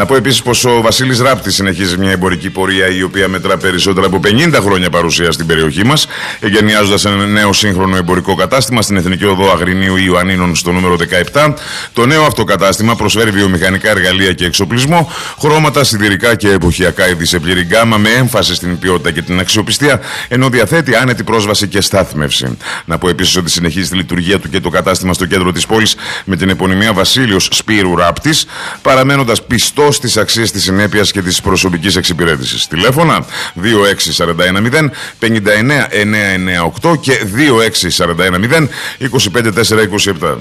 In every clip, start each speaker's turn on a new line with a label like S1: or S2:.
S1: Να πω επίσης πως ο Βασίλης Ράπτης συνεχίζει μια εμπορική πορεία η οποία μετρά περισσότερα από 50 χρόνια παρουσία στην περιοχή μας, εγκαινιάζοντας ένα νέο σύγχρονο εμπορικό κατάστημα στην Εθνική Οδό Αγρινίου Ιωαννίνων στο νούμερο 17. Το νέο αυτό κατάστημα προσφέρει βιομηχανικά εργαλεία και εξοπλισμό, χρώματα, σιδηρικά και εποχιακά είδη σε πλήρη γκάμα, με έμφαση στην ποιότητα και την αξιοπιστία, ενώ διαθέτει άνετη πρόσβαση και στάθμευση. Να πω επίσης ότι συνεχίζει τη λειτουργία του και το κατάστημα στο κέντρο της πόλης με την επωνυμία Βασίλειος Σπύρου Ράπτης, παραμένοντας πιστός στις αξίες της συνέπειας και της προσωπικής εξυπηρέτησης. Τηλέφωνα 26410 59998 και 26410 25427.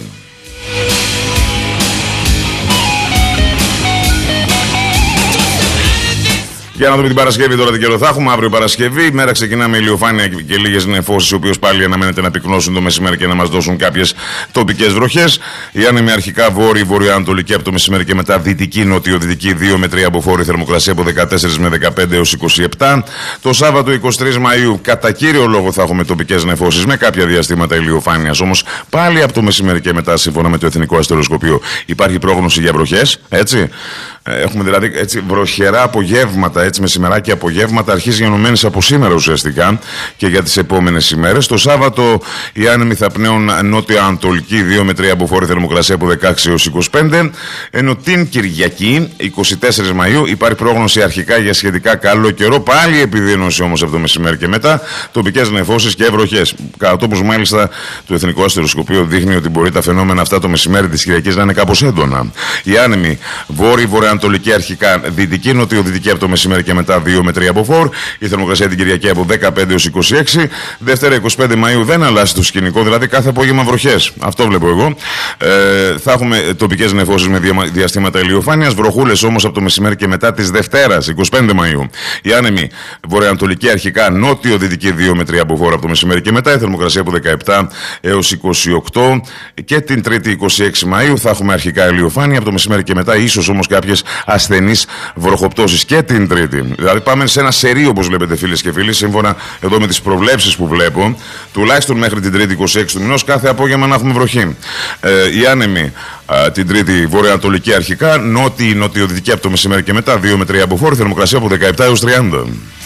S1: Για να δούμε την Παρασκευή τώρα, την καιρό θα έχουμε. Αύριο Παρασκευή, η μέρα ξεκινά με ηλιοφάνεια και λίγες νεφώσεις, οι οποίες πάλι αναμένεται να πυκνώσουν το μεσημέρι και να μας δώσουν κάποιες τοπικές βροχές. Η άνεμη αρχικά βόρειο-βορειοανατολική από το μεσημέρι και μετά δυτική, νότιο-δυτική 2 με 3 αποφόρη, θερμοκρασία από 14 με 15 έως 27. Το Σάββατο 23 Μαΐου, κατά κύριο λόγο, θα έχουμε τοπικές νεφώσεις με κάποια διαστήματα ηλιοφάνειας. Όμως πάλι από το μεσημέρι και μετά, σύμφωνα με το Εθνικό Αστεροσκοπείο, υπάρχει πρόγνωση για βροχές. Έτσι. Έχουμε δηλαδή έτσι βροχερά απογεύματα, έτσι μεσημεράκια απογεύματα, αρχίζει γενομένες από σήμερα ουσιαστικά και για τις επόμενες ημέρες. Το Σάββατο οι άνεμοι θα πνέουν νότιο-ανατολική 2 με 3 αποφόρη, θερμοκρασία από 16 έως 25. Ενώ την Κυριακή, 24 Μαΐου, υπάρχει πρόγνωση αρχικά για σχετικά καλό καιρό, πάλι επιδείνωση όμως από το μεσημέρι και μετά, τοπικές νεφώσεις και βροχές. Κατά τόπους μάλιστα το Εθνικό Αστεροσκοπείο δείχνει ότι μπορεί τα φαινόμενα αυτά το μεσημέρι της Κυριακής να είναι κάπως έντονα. Οι άνεμοι βορειοανατολική αρχικά, δυτική, νοτιοδυτική από το μεσημέρι και μετά 2 με 3 αποφόρ. Η θερμοκρασία την Κυριακή από 15 έως 26. Δευτέρα 25 Μαΐου δεν αλλάζει το σκηνικό, δηλαδή κάθε απόγευμα βροχές. Αυτό βλέπω εγώ. Θα έχουμε τοπικές νεφώσεις με διαστήματα ηλιοφάνειας, βροχούλες όμως από το μεσημέρι και μετά της Δευτέρας 25 Μαΐου. Η άνεμη βορειοανατολική αρχικά, νότιο-δυτική 2 με 3 αποφόρ από το μεσημέρι και μετά. Η θερμοκρασία από 17 έως 28. Και την Τρίτη 26 Μαΐου θα έχουμε αρχικά ηλιοφάνεια από το μεσημέρι και μετά, ίσως όμως κάποιες ασθενείς βροχοπτώσεις και την Τρίτη. Δηλαδή πάμε σε ένα σερί, όπως βλέπετε φίλες και φίλοι, σύμφωνα εδώ με τις προβλέψεις που βλέπω, τουλάχιστον μέχρι την Τρίτη 26 του μηνός κάθε απόγευμα να έχουμε βροχή. Οι άνεμοι την Τρίτη βορειοανατολική αρχικά, νότιοδυτική από το μεσημέρι και μετά 2 με 3 αποφόρη, θερμοκρασία από 17 έως 30.